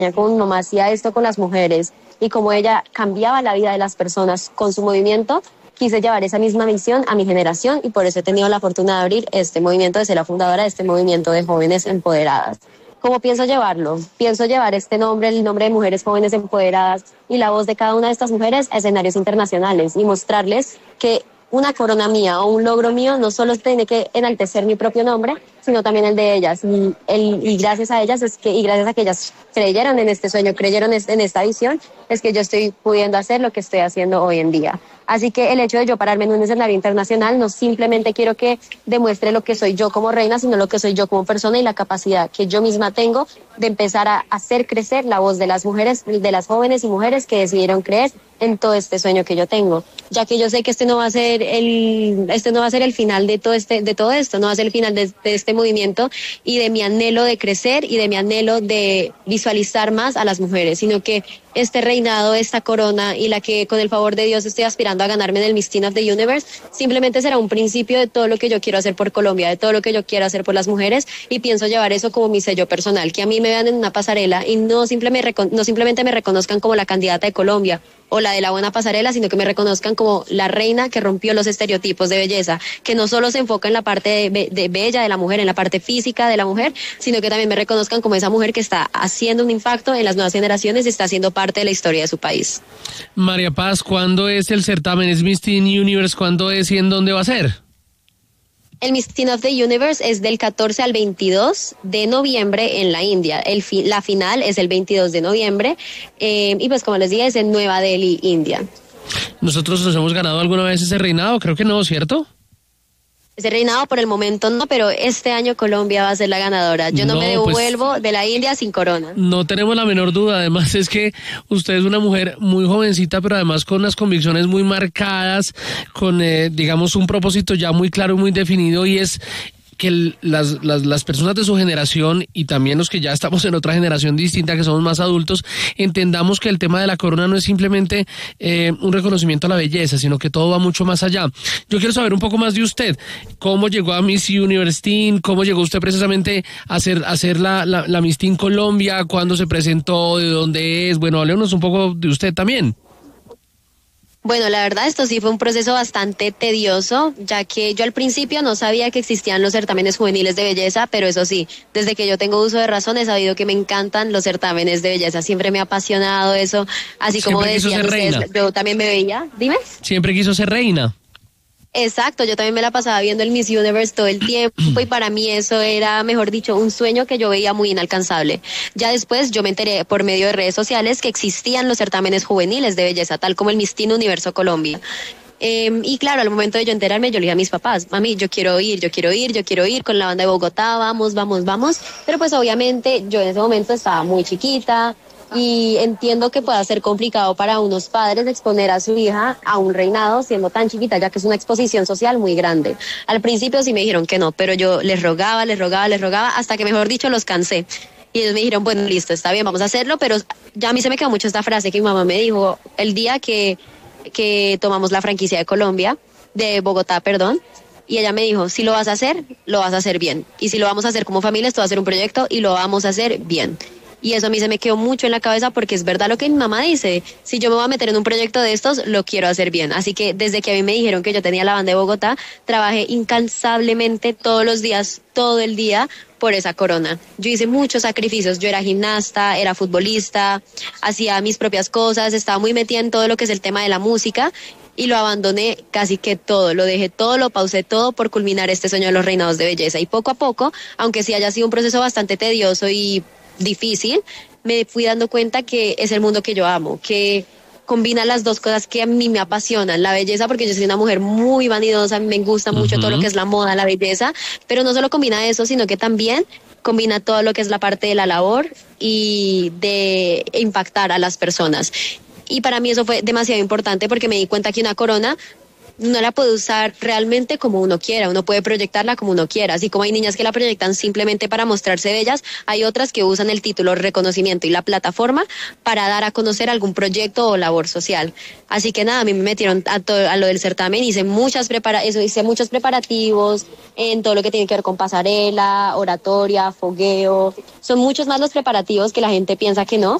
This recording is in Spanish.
como mi mamá hacía esto con las mujeres y como ella cambiaba la vida de las personas con su movimiento, quise llevar esa misma misión a mi generación y por eso he tenido la fortuna de abrir este movimiento, de ser la fundadora de este movimiento de jóvenes empoderadas. ¿Cómo pienso llevarlo? Pienso llevar este nombre, el nombre de Mujeres Jóvenes Empoderadas y la voz de cada una de estas mujeres a escenarios internacionales y mostrarles que una corona mía o un logro mío no solo tiene que enaltecer mi propio nombre, sino también el de ellas. Y gracias a ellas y gracias a que ellas creyeron en este sueño, creyeron en esta visión, es que yo estoy pudiendo hacer lo que estoy haciendo hoy en día. Así que el hecho de yo pararme en un escenario internacional no simplemente quiero que demuestre lo que soy yo como reina, sino lo que soy yo como persona y la capacidad que yo misma tengo de empezar a hacer crecer la voz de las mujeres, de las jóvenes y mujeres que decidieron creer en todo este sueño que yo tengo, ya que yo sé que este no va a ser el final de todo esto, no va a ser el final de este movimiento y de mi anhelo de crecer y de mi anhelo de visualizar más a las mujeres, sino que este reinado, esta corona y la que con el favor de Dios estoy aspirando a ganarme en el Miss Teen of the Universe, simplemente será un principio de todo lo que yo quiero hacer por Colombia, de todo lo que yo quiero hacer por las mujeres y pienso llevar eso como mi sello personal, que a mí me vean en una pasarela y no simplemente me reconozcan como la candidata de Colombia o la de la buena pasarela, sino que me reconozcan como la reina que rompió los estereotipos de belleza, que no solo se enfoca en la parte de bella de la mujer, en la parte física de la mujer, sino que también me reconozcan como esa mujer que está haciendo un impacto en las nuevas generaciones y está haciendo parte de la historia de su país. María Paz, ¿cuándo es el certamen? ¿Es Miss Teen Universe? ¿Cuándo es y en dónde va a ser? El Miss Teen of the Universe es del 14 al 22 de noviembre en la India. La final es el 22 de noviembre y pues como les dije es en Nueva Delhi, India. ¿Nosotros nos hemos ganado alguna vez ese reinado? Creo que no, ¿cierto? Ese reinado por el momento no, pero este año Colombia va a ser la ganadora. Yo no me devuelvo de la India sin corona. No tenemos la menor duda. Además es que usted es una mujer muy jovencita, pero además con unas convicciones muy marcadas, con digamos un propósito ya muy claro y muy definido, y es que las personas de su generación y también los que ya estamos en otra generación distinta, que somos más adultos, entendamos que el tema de la corona no es simplemente un reconocimiento a la belleza, sino que todo va mucho más allá. Yo quiero saber un poco más de usted. ¿Cómo llegó a Miss Universe Teen? ¿Cómo llegó usted precisamente a hacer la Miss Teen Colombia? ¿Cuándo se presentó? ¿De dónde es? Bueno, háblenos un poco de usted también. Bueno, la verdad esto sí fue un proceso bastante tedioso, ya que yo al principio no sabía que existían los certámenes juveniles de belleza, pero eso sí, desde que yo tengo uso de razón he sabido que me encantan los certámenes de belleza, siempre me ha apasionado eso, así como decían ustedes, yo también me veía, dime. Siempre quiso ser reina. Exacto, yo también me la pasaba viendo el Miss Universe todo el tiempo y para mí eso era, mejor dicho, un sueño que yo veía muy inalcanzable. Ya después yo me enteré por medio de redes sociales que existían los certámenes juveniles de belleza, tal como el Miss Teen Universo Colombia. Y claro, al momento de yo enterarme, yo le dije a mis papás, mami, yo quiero ir con la banda de Bogotá, vamos. Pero pues obviamente yo en ese momento estaba muy chiquita, y entiendo que pueda ser complicado para unos padres exponer a su hija a un reinado siendo tan chiquita, ya que es una exposición social muy grande. Al principio sí me dijeron que no, pero yo les rogaba, hasta que mejor dicho los cansé. Y ellos me dijeron, bueno, listo, está bien, vamos a hacerlo, pero ya a mí se me quedó mucho esta frase que mi mamá me dijo el día que tomamos la franquicia de Colombia, de Bogotá, perdón. Y ella me dijo, si lo vas a hacer bien. Y si lo vamos a hacer como familia, esto va a ser un proyecto y lo vamos a hacer bien. Y eso a mí se me quedó mucho en la cabeza porque es verdad lo que mi mamá dice. Si yo me voy a meter en un proyecto de estos, lo quiero hacer bien. Así que desde que a mí me dijeron que yo tenía la banda de Bogotá, trabajé incansablemente todos los días, todo el día, por esa corona. Yo hice muchos sacrificios. Yo era gimnasta, era futbolista, hacía mis propias cosas, estaba muy metida en todo lo que es el tema de la música y lo abandoné casi que todo, lo dejé todo, lo pausé todo por culminar este sueño de los reinados de belleza. Y poco a poco, aunque sí haya sido un proceso bastante tedioso y difícil, me fui dando cuenta que es el mundo que yo amo, que combina las dos cosas que a mí me apasionan, la belleza, porque yo soy una mujer muy vanidosa, me gusta mucho todo lo que es la moda, la belleza, pero no solo combina eso, sino que también combina todo lo que es la parte de la labor y de impactar a las personas. Y para mí eso fue demasiado importante porque me di cuenta que una corona uno la puede usar realmente como uno quiera, uno puede proyectarla como uno quiera, así como hay niñas que la proyectan simplemente para mostrarse bellas, hay otras que usan el título, reconocimiento y la plataforma para dar a conocer algún proyecto o labor social. Así que nada, a mí me metieron a lo del certamen, hice muchos preparativos en todo lo que tiene que ver con pasarela, oratoria, fogueo, son muchos más los preparativos que la gente piensa que no,